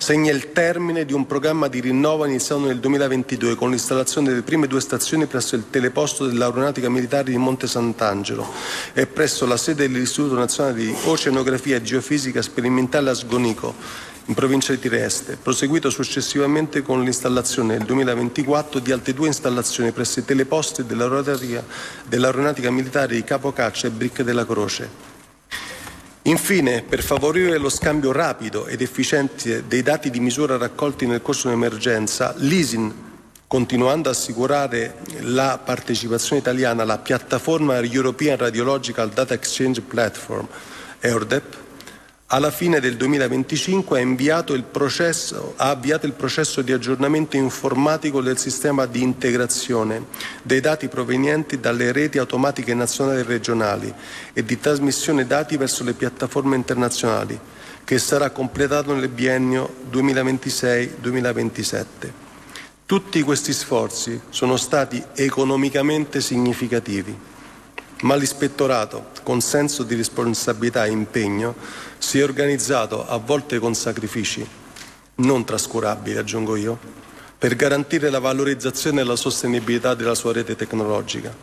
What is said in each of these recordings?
segna il termine di un programma di rinnovo iniziato nel 2022 con l'installazione delle prime 2 stazioni presso il teleposto dell'Aeronautica Militare di Monte Sant'Angelo e presso la sede dell'Istituto Nazionale di Oceanografia e Geofisica Sperimentale a Sgonico, in provincia di Trieste, proseguito successivamente con l'installazione nel 2024 di altre 2 installazioni presso i teleposti dell'Aeronautica Militare di Capocaccia e Bricche della Croce. Infine, per favorire lo scambio rapido ed efficiente dei dati di misura raccolti nel corso dell'emergenza, l'ISIN, continuando a assicurare la partecipazione italiana alla piattaforma European Radiological Data Exchange Platform, EURDEP, alla fine del 2025 ha avviato il processo di aggiornamento informatico del sistema di integrazione dei dati provenienti dalle reti automatiche nazionali e regionali e di trasmissione dati verso le piattaforme internazionali, che sarà completato nel biennio 2026-2027. Tutti questi sforzi sono stati economicamente significativi, ma l'Ispettorato, con senso di responsabilità e impegno, si è organizzato, a volte con sacrifici, non trascurabili, aggiungo io, per garantire la valorizzazione e la sostenibilità della sua rete tecnologica.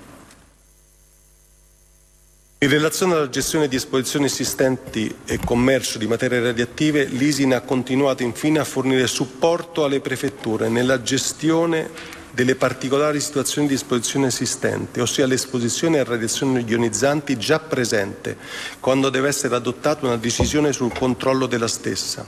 In relazione alla gestione di esposizioni esistenti e commercio di materie radioattive, l'ISIN ha continuato infine a fornire supporto alle prefetture nella gestione delle particolari situazioni di esposizione esistente, ossia l'esposizione a radiazioni ionizzanti già presente, quando deve essere adottata una decisione sul controllo della stessa,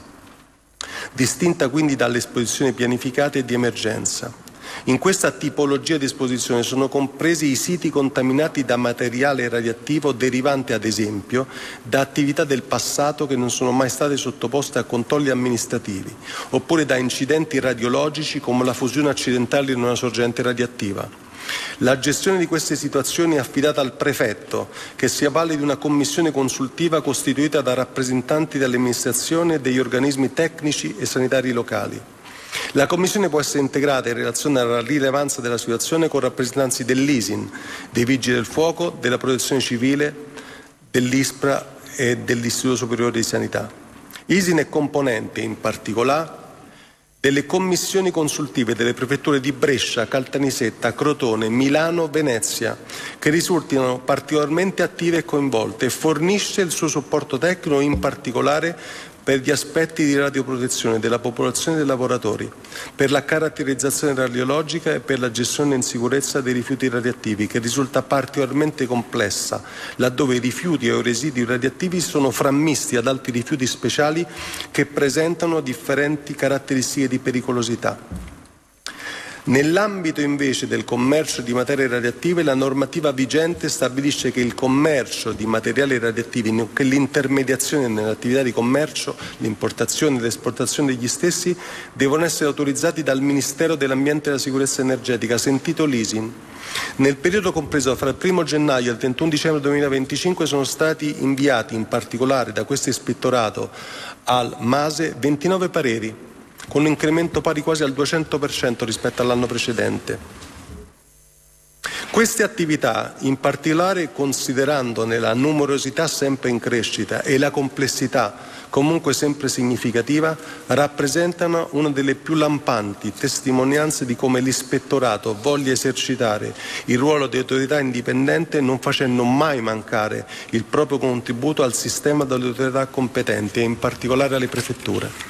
distinta quindi dall'esposizione pianificata e di emergenza. In questa tipologia di esposizione sono compresi i siti contaminati da materiale radioattivo derivante, ad esempio, da attività del passato che non sono mai state sottoposte a controlli amministrativi, oppure da incidenti radiologici come la fusione accidentale in una sorgente radioattiva. La gestione di queste situazioni è affidata al prefetto, che si avvale di una commissione consultiva costituita da rappresentanti dell'amministrazione e degli organismi tecnici e sanitari locali. La Commissione può essere integrata in relazione alla rilevanza della situazione con rappresentanti dell'ISIN, dei Vigili del Fuoco, della Protezione Civile, dell'ISPRA e dell'Istituto Superiore di Sanità. ISIN è componente, in particolare, delle commissioni consultive delle prefetture di Brescia, Caltanissetta, Crotone, Milano, Venezia, che risultano particolarmente attive e coinvolte, e fornisce il suo supporto tecnico in particolare per gli aspetti di radioprotezione della popolazione e dei lavoratori, per la caratterizzazione radiologica e per la gestione in sicurezza dei rifiuti radioattivi, che risulta particolarmente complessa, laddove i rifiuti o i residui radioattivi sono frammisti ad altri rifiuti speciali che presentano differenti caratteristiche di pericolosità. Nell'ambito invece del commercio di materie radioattive, la normativa vigente stabilisce che il commercio di materiali radioattivi, nonché l'intermediazione nell'attività di commercio, l'importazione e l'esportazione degli stessi, devono essere autorizzati dal Ministero dell'Ambiente e della Sicurezza Energetica, sentito l'ISIN. Nel periodo compreso fra il 1 gennaio e il 31 dicembre 2025 sono stati inviati, in particolare da questo ispettorato al MASE, 29 pareri, con un incremento pari quasi al 200% rispetto all'anno precedente. Queste attività, in particolare considerandone la numerosità sempre in crescita e la complessità comunque sempre significativa, rappresentano una delle più lampanti testimonianze di come l'Ispettorato voglia esercitare il ruolo di autorità indipendente, non facendo mai mancare il proprio contributo al sistema delle autorità competenti e in particolare alle prefetture.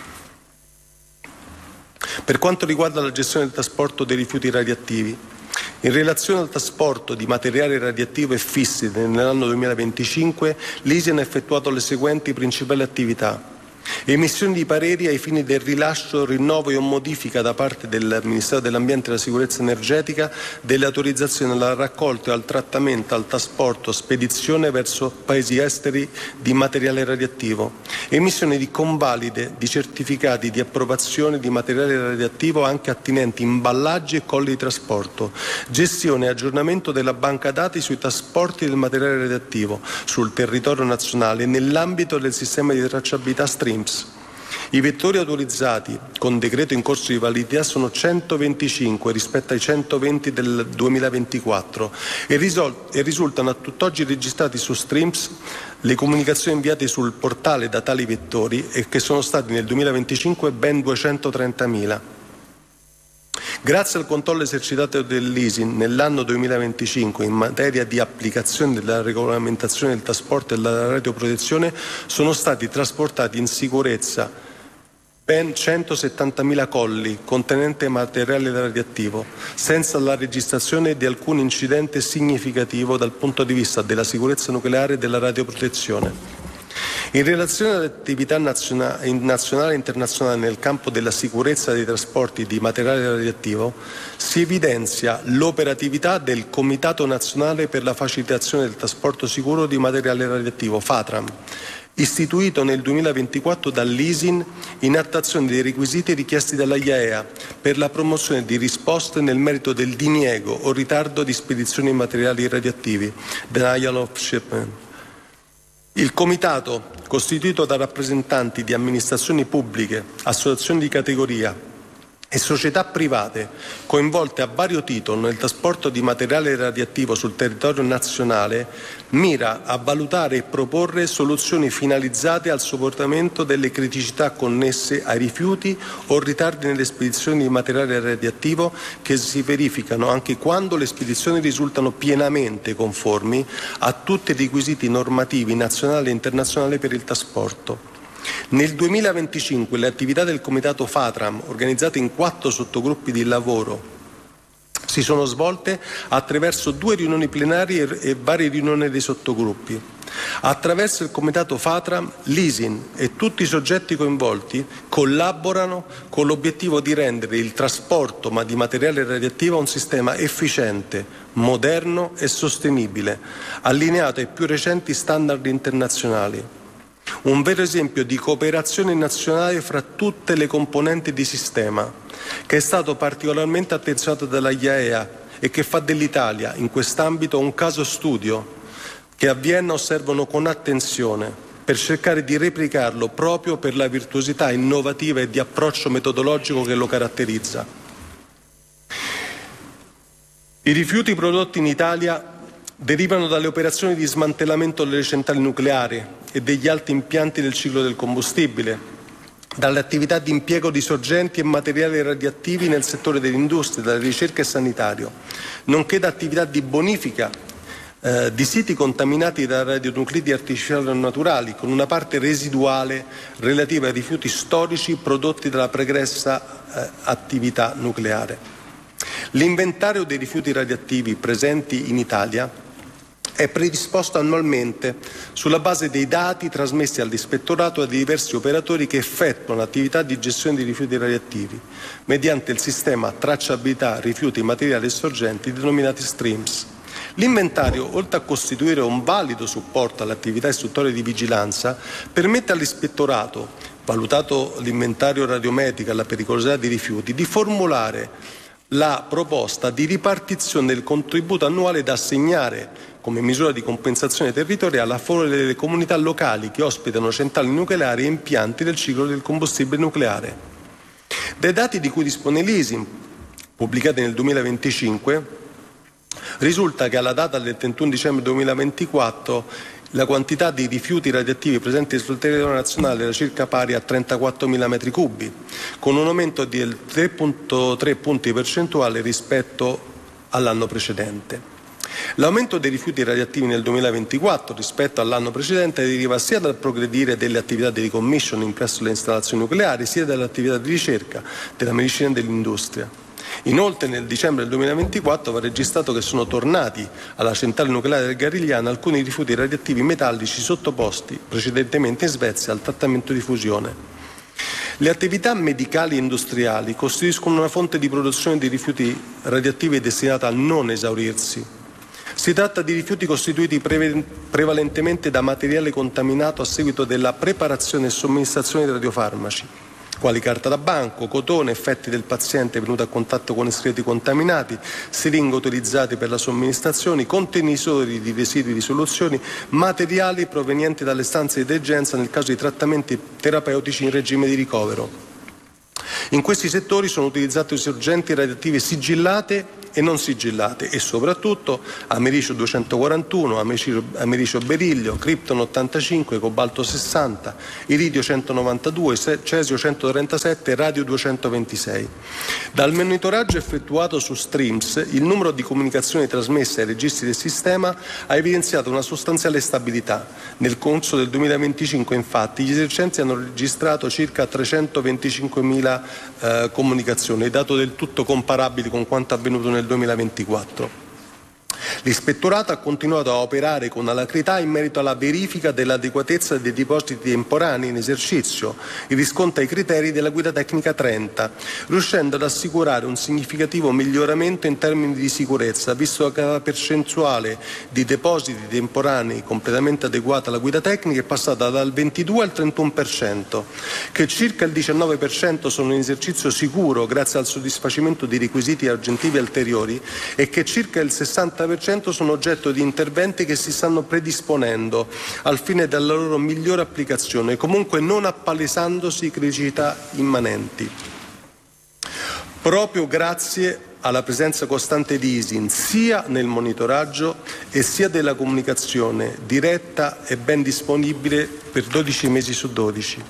Per quanto riguarda la gestione del trasporto dei rifiuti radioattivi, in relazione al trasporto di materiale radioattivo e fissi nell'anno 2025, l'ISIN ha effettuato le seguenti principali attività: emissione di pareri ai fini del rilascio, rinnovo o modifica da parte del Ministero dell'Ambiente e della Sicurezza Energetica delle autorizzazioni alla raccolta, al trattamento, al trasporto, spedizione verso paesi esteri di materiale radioattivo, emissione di convalide di certificati di approvazione di materiale radioattivo anche attinenti imballaggi e colli di trasporto, gestione e aggiornamento della banca dati sui trasporti del materiale radioattivo sul territorio nazionale nell'ambito del sistema di tracciabilità STRIMS. I vettori autorizzati con decreto in corso di validità sono 125 rispetto ai 120 del 2024 e risultano a tutt'oggi registrati su Streams le comunicazioni inviate sul portale da tali vettori e che sono stati nel 2025 ben 230.000. Grazie al controllo esercitato dall'ISIN nell'anno 2025 in materia di applicazione della regolamentazione del trasporto e della radioprotezione sono stati trasportati in sicurezza ben 170.000 colli contenente materiale radioattivo, senza la registrazione di alcun incidente significativo dal punto di vista della sicurezza nucleare e della radioprotezione. In relazione alle attività nazionali e internazionali nel campo della sicurezza dei trasporti di materiale radioattivo, si evidenzia l'operatività del Comitato Nazionale per la Facilitazione del Trasporto Sicuro di Materiale Radioattivo, FATRAM, istituito nel 2024 dall'ISIN in attuazione dei requisiti richiesti dalla IAEA per la promozione di risposte nel merito del diniego o ritardo di spedizione di materiali radioattivi, denial of shipment. Il Comitato, costituito da rappresentanti di amministrazioni pubbliche, associazioni di categoria e società private coinvolte a vario titolo nel trasporto di materiale radioattivo sul territorio nazionale, mira a valutare e proporre soluzioni finalizzate al superamento delle criticità connesse ai rifiuti o ritardi nelle spedizioni di materiale radioattivo che si verificano anche quando le spedizioni risultano pienamente conformi a tutti i requisiti normativi nazionali e internazionali per il trasporto. Nel 2025 le attività del Comitato FATRAM, organizzate in 4 sottogruppi di lavoro, si sono svolte attraverso 2 riunioni plenarie e varie riunioni dei sottogruppi. Attraverso il Comitato FATRAM, l'ISIN e tutti i soggetti coinvolti collaborano con l'obiettivo di rendere il trasporto di materiale radioattivo un sistema efficiente, moderno e sostenibile, allineato ai più recenti standard internazionali. Un vero esempio di cooperazione nazionale fra tutte le componenti di sistema, che è stato particolarmente attenzionato dalla IAEA e che fa dell'Italia in quest'ambito un caso studio che a Vienna osservano con attenzione per cercare di replicarlo proprio per la virtuosità innovativa e di approccio metodologico che lo caratterizza. I rifiuti prodotti in Italia derivano dalle operazioni di smantellamento delle centrali nucleari e degli altri impianti del ciclo del combustibile, dalle attività di impiego di sorgenti e materiali radioattivi nel settore dell'industria, della ricerca e sanitario, nonché da attività di bonifica di siti contaminati da radionuclidi artificiali o naturali, con una parte residuale relativa ai rifiuti storici prodotti dalla pregressa attività nucleare. L'inventario dei rifiuti radioattivi presenti in Italia è predisposto annualmente sulla base dei dati trasmessi all'Ispettorato e ai diversi operatori che effettuano attività di gestione di rifiuti radioattivi mediante il sistema tracciabilità rifiuti materiali e sorgenti denominati STREAMS. L'inventario, oltre a costituire un valido supporto all'attività istruttoria di vigilanza, permette all'Ispettorato, valutato l'inventario radiometrico e la pericolosità dei rifiuti, di formulare la proposta di ripartizione del contributo annuale da assegnare come misura di compensazione territoriale a favore delle comunità locali che ospitano centrali nucleari e impianti del ciclo del combustibile nucleare. Dai dati di cui dispone l'ISIN, pubblicati nel 2025, risulta che alla data del 31 dicembre 2024 la quantità di rifiuti radioattivi presenti sul territorio nazionale era circa pari a 34.000 metri cubi, con un aumento del 3,3 punti percentuali rispetto all'anno precedente. L'aumento dei rifiuti radioattivi nel 2024 rispetto all'anno precedente deriva sia dal progredire delle attività di decommissioning presso le installazioni nucleari, sia dall'attività di ricerca, della medicina e dell'industria. Inoltre nel dicembre del 2024 va registrato che sono tornati alla centrale nucleare del Garigliano alcuni rifiuti radioattivi metallici sottoposti precedentemente in Svezia al trattamento di fusione. Le attività medicali e industriali costituiscono una fonte di produzione di rifiuti radioattivi destinata a non esaurirsi. Si tratta di rifiuti costituiti prevalentemente da materiale contaminato a seguito della preparazione e somministrazione di radiofarmaci, quali carta da banco, cotone, effetti del paziente venuto a contatto con escreti contaminati, siringhe utilizzate per la somministrazione, contenitori di residui di soluzioni, materiali provenienti dalle stanze di degenza nel caso di trattamenti terapeutici in regime di ricovero. In questi settori sono utilizzate sorgenti radioattive sigillate e non sigillate e soprattutto americio 241, americio berillio, criptono 85, cobalto 60, iridio 192, cesio 137 e radio 226. Dal monitoraggio effettuato su Streams, il numero di comunicazioni trasmesse ai registri del sistema ha evidenziato una sostanziale stabilità. Nel corso del 2025, infatti, gli esercenti hanno registrato circa 325.000 comunicazioni, dato del tutto comparabili con quanto avvenuto nel 2024. L'Ispettorato ha continuato a operare con alacrità in merito alla verifica dell'adeguatezza dei depositi temporanei in esercizio, in riscontro ai criteri della Guida Tecnica 30, riuscendo ad assicurare un significativo miglioramento in termini di sicurezza, visto che la percentuale di depositi temporanei completamente adeguata alla Guida Tecnica è passata dal 22 al 31%, che circa il 19% sono in esercizio sicuro grazie al soddisfacimento di requisiti aggiuntivi ulteriori e che circa il 60% sono oggetto di interventi che si stanno predisponendo al fine della loro migliore applicazione, comunque non appalesandosi criticità immanenti. Proprio grazie alla presenza costante di ISIN sia nel monitoraggio e sia della comunicazione diretta e ben disponibile per 12 mesi su 12.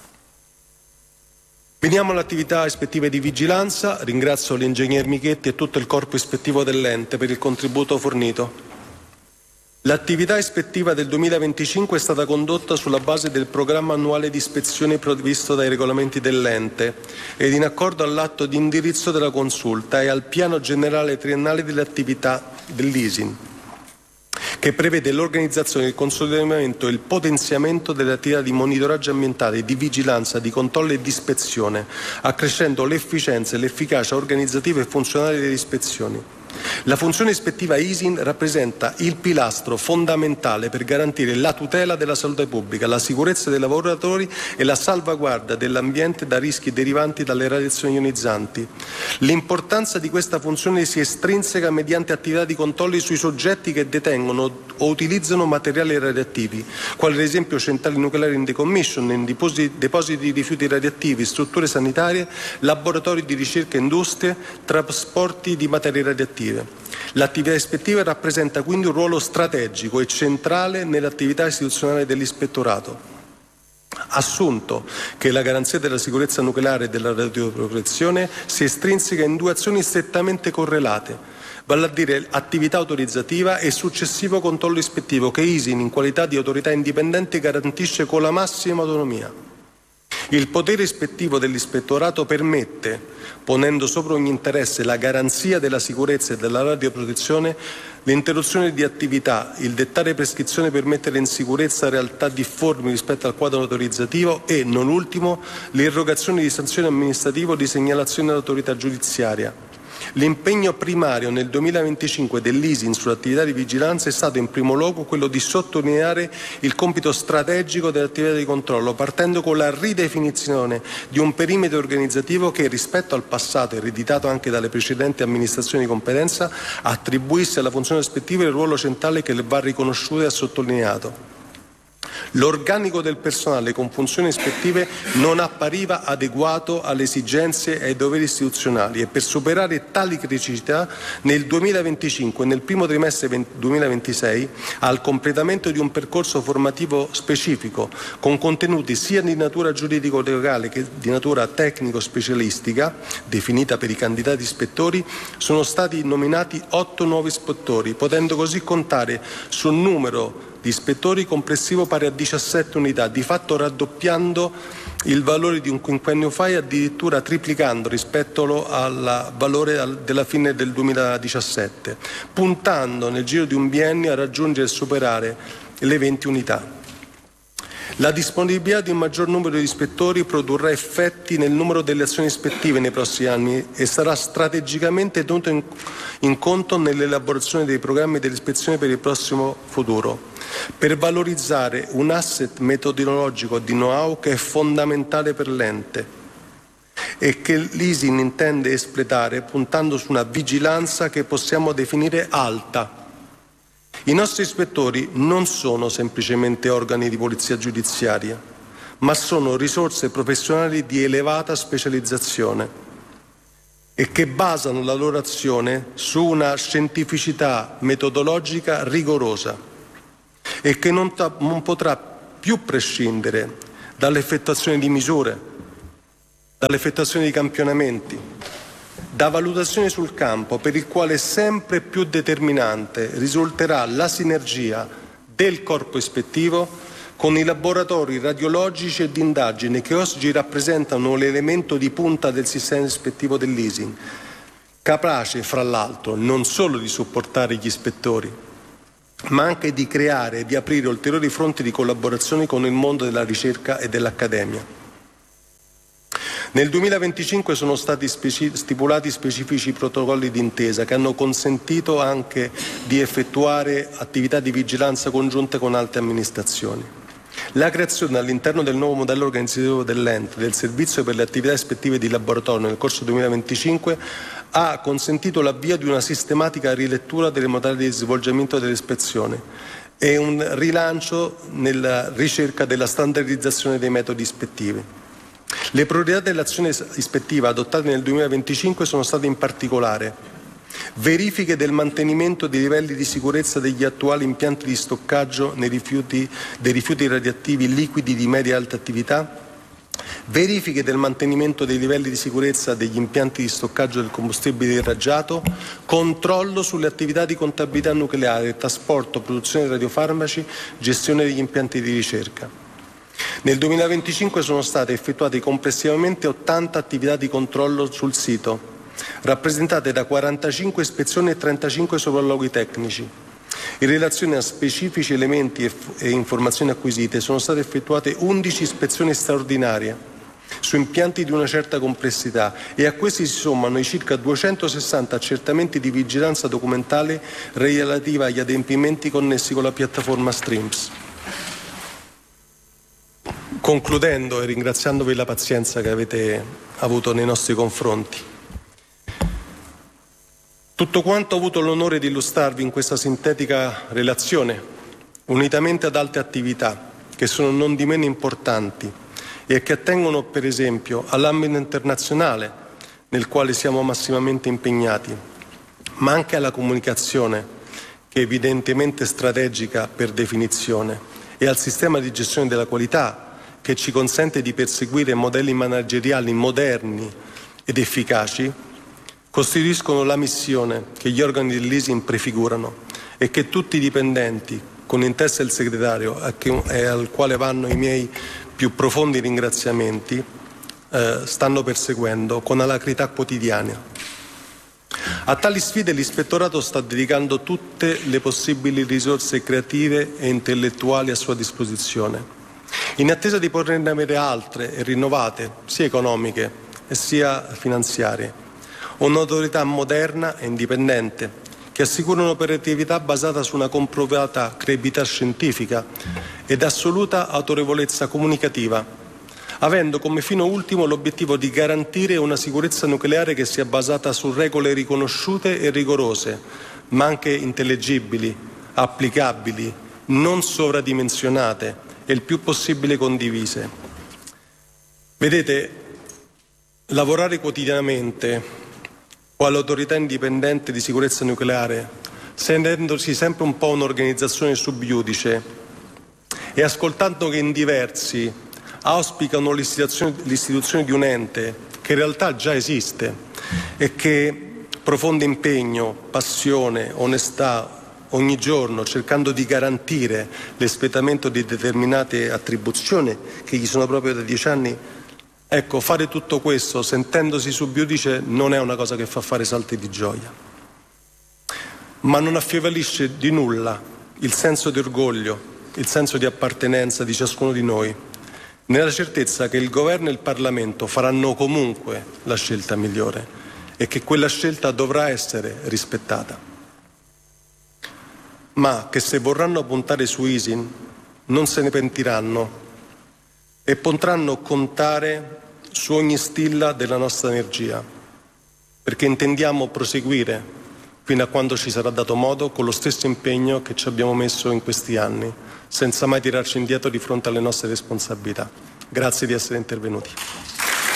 Veniamo all'attività ispettiva e di vigilanza. Ringrazio l'ingegner Michetti e tutto il corpo ispettivo dell'ente per il contributo fornito. L'attività ispettiva del 2025 è stata condotta sulla base del programma annuale di ispezione previsto dai regolamenti dell'ente ed in accordo all'atto di indirizzo della consulta e al piano generale triennale delle attività dell'ISIN, che prevede l'organizzazione, il consolidamento e il potenziamento delle attività di monitoraggio ambientale, di vigilanza, di controllo e di ispezione, accrescendo l'efficienza e l'efficacia organizzativa e funzionale delle ispezioni. La funzione ispettiva ISIN rappresenta il pilastro fondamentale per garantire la tutela della salute pubblica, la sicurezza dei lavoratori e la salvaguardia dell'ambiente da rischi derivanti dalle radiazioni ionizzanti. L'importanza di questa funzione si estrinseca mediante attività di controlli sui soggetti che detengono o utilizzano materiali radioattivi, quali ad esempio centrali nucleari in decommission, depositi di rifiuti radioattivi, strutture sanitarie, laboratori di ricerca e industrie, trasporti di materie radioattive. L'attività ispettiva rappresenta quindi un ruolo strategico e centrale nell'attività istituzionale dell'Ispettorato. Assunto che la garanzia della sicurezza nucleare e della radioprotezione si estrinseca in due azioni strettamente correlate, vale a dire attività autorizzativa e successivo controllo ispettivo che ISIN in qualità di autorità indipendente garantisce con la massima autonomia. Il potere ispettivo dell'Ispettorato permette, ponendo sopra ogni interesse la garanzia della sicurezza e della radioprotezione, l'interruzione di attività, il dettare prescrizioni per mettere in sicurezza realtà difformi rispetto al quadro autorizzativo e, non ultimo, l'irrogazione di sanzioni amministrative o di segnalazione all'autorità giudiziaria. L'impegno primario nel 2025 dell'ISIN sull'attività di vigilanza è stato in primo luogo quello di sottolineare il compito strategico dell'attività di controllo, partendo con la ridefinizione di un perimetro organizzativo che, rispetto al passato ereditato anche dalle precedenti amministrazioni di competenza, attribuisse alla funzione ispettiva il ruolo centrale che le va riconosciuto e sottolineato. L'organico del personale con funzioni ispettive non appariva adeguato alle esigenze e ai doveri istituzionali e per superare tali criticità nel 2025 e nel primo trimestre 2026 al completamento di un percorso formativo specifico con contenuti sia di natura giuridico-legale che di natura tecnico-specialistica definita per i candidati ispettori sono stati nominati 8 nuovi ispettori, potendo così contare sul numero di ispettori complessivo pari a 17 unità, di fatto raddoppiando il valore di un quinquennio fa e addirittura triplicando rispetto al valore della fine del 2017, puntando nel giro di un biennio a raggiungere e superare le 20 unità. La disponibilità di un maggior numero di ispettori produrrà effetti nel numero delle azioni ispettive nei prossimi anni e sarà strategicamente tenuto in conto nell'elaborazione dei programmi dell'ispezione per il prossimo futuro, per valorizzare un asset metodologico di know-how che è fondamentale per l'ente. e che l'ISIN intende espletare puntando su una vigilanza che possiamo definire alta. I nostri ispettori non sono semplicemente organi di polizia giudiziaria, ma sono risorse professionali di elevata specializzazione e che basano la loro azione su una scientificità metodologica rigorosa e che non potrà più prescindere dall'effettuazione di misure, dall'effettuazione di campionamenti, da valutazioni sul campo, per il quale sempre più determinante risulterà la sinergia del corpo ispettivo con i laboratori radiologici e di indagine che oggi rappresentano l'elemento di punta del sistema ispettivo dell'ISIN, capace fra l'altro non solo di supportare gli ispettori, ma anche di creare e di aprire ulteriori fronti di collaborazione con il mondo della ricerca e dell'accademia. Nel 2025 sono stati stipulati specifici protocolli d'intesa che hanno consentito anche di effettuare attività di vigilanza congiunte con altre amministrazioni. La creazione all'interno del nuovo modello organizzativo dell'ente del servizio per le attività ispettive di laboratorio nel corso 2025 ha consentito l'avvio di una sistematica rilettura delle modalità di svolgimento dell'ispezione e un rilancio nella ricerca della standardizzazione dei metodi ispettivi. Le priorità dell'azione ispettiva adottate nel 2025 sono state in particolare verifiche del mantenimento dei livelli di sicurezza degli attuali impianti di stoccaggio dei rifiuti radioattivi liquidi di media e alta attività, verifiche del mantenimento dei livelli di sicurezza degli impianti di stoccaggio del combustibile irraggiato, controllo sulle attività di contabilità nucleare, trasporto, produzione di radiofarmaci, gestione degli impianti di ricerca. Nel 2025 sono state effettuate complessivamente 80 attività di controllo sul sito, rappresentate da 45 ispezioni e 35 sopralluoghi tecnici. In relazione a specifici elementi e informazioni acquisite sono state effettuate 11 ispezioni straordinarie su impianti di una certa complessità e a questi si sommano i circa 260 accertamenti di vigilanza documentale relativa agli adempimenti connessi con la piattaforma Streams. Concludendo e ringraziandovi la pazienza che avete avuto nei nostri confronti, tutto quanto ho avuto l'onore di illustrarvi in questa sintetica relazione, unitamente ad altre attività che sono non di meno importanti e che attengono per esempio all'ambito internazionale nel quale siamo massimamente impegnati, ma anche alla comunicazione, che è evidentemente strategica per definizione, e al sistema di gestione della qualità, che ci consente di perseguire modelli manageriali moderni ed efficaci, costituiscono la missione che gli organi dell'ISIN prefigurano e che tutti i dipendenti, con in testa il segretario e al quale vanno i miei più profondi ringraziamenti, stanno perseguendo con alacrità quotidiana. A tali sfide l'ispettorato sta dedicando tutte le possibili risorse creative e intellettuali a sua disposizione, in attesa di poterne avere altre e rinnovate, sia economiche e sia finanziarie. Un'autorità moderna e indipendente che assicura un'operatività basata su una comprovata credibilità scientifica ed assoluta autorevolezza comunicativa, avendo come fine ultimo l'obiettivo di garantire una sicurezza nucleare che sia basata su regole riconosciute e rigorose, ma anche intellegibili, applicabili, non sovradimensionate e il più possibile condivise. Vedete, lavorare quotidianamente quale autorità indipendente di sicurezza nucleare, sentendosi sempre un po' un'organizzazione sub iudice e ascoltando che in diversi auspicano l'istituzione di un ente che in realtà già esiste e che profondo impegno, passione, onestà, ogni giorno cercando di garantire l'espletamento di determinate attribuzioni che gli sono proprio da 10 anni, ecco, fare tutto questo sentendosi subiudice non è una cosa che fa fare salti di gioia, ma non affievolisce di nulla il senso di orgoglio, il senso di appartenenza di ciascuno di noi, nella certezza che il governo e il Parlamento faranno comunque la scelta migliore e che quella scelta dovrà essere rispettata, ma che se vorranno puntare su ISIN non se ne pentiranno e potranno contare su ogni stilla della nostra energia, perché intendiamo proseguire fino a quando ci sarà dato modo con lo stesso impegno che ci abbiamo messo in questi anni, senza mai tirarci indietro di fronte alle nostre responsabilità. Grazie di essere intervenuti.